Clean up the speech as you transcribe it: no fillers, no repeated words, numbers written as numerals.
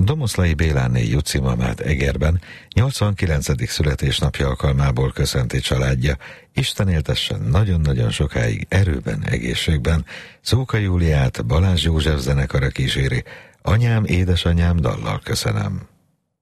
Domoszlai Béláné Juci mamát Egerben 89. születésnapja alkalmából köszönti családja. Isten éltessen nagyon-nagyon sokáig erőben, egészségben. Szóka Júliát Balázs József zenekara kíséri. Anyám, édesanyám dallal köszönöm.